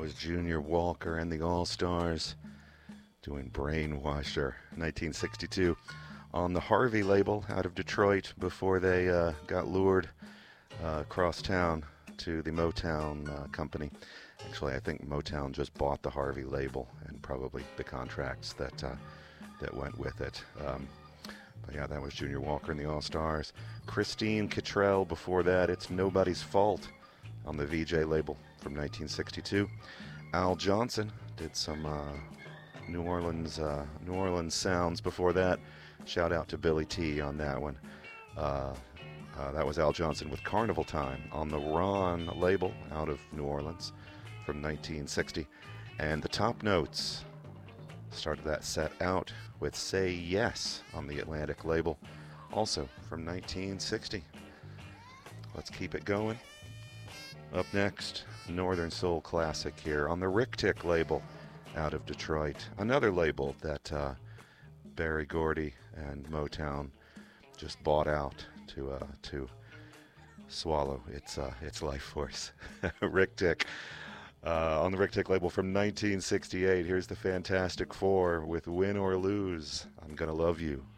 was Junior Walker and the All-Stars doing Brainwasher, 1962, on the Harvey label out of Detroit before they got lured across town to the Motown company. Actually, I think Motown just bought the Harvey label and probably the contracts that went with it. But yeah, that was Junior Walker and the All-Stars. Christine Kittrell before that, It's Nobody's Fault on the VJ label from 1962. Al Johnson did some New Orleans sounds before that. Shout out to Billy T on that one. That was Al Johnson with Carnival Time on the Ron label out of New Orleans from 1960. And the Top Notes started that set out with Say Yes on the Atlantic label, also from 1960. Let's keep it going. Up next, Northern Soul Classic here on the Rick Tick label out of Detroit. Another label that Berry Gordy and Motown just bought out to swallow its life force. Rick Tick. On the Rick Tick label from 1968, here's the Fantastic Four with Win or Lose, I'm Gonna Love You.